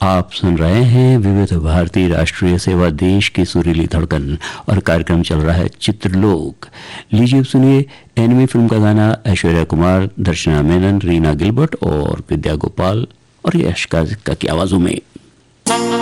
आप सुन रहे हैं विविध भारती राष्ट्रीय सेवा देश की सुरीली धड़कन और कार्यक्रम चल रहा है चित्रलोक। लीजिए सुनिए एनिमी फिल्म का गाना ऐश्वर्या कुमार, दर्शना मेनन, रीना गिलबर्ट और विद्या गोपाल और यश काका की आवाजों में।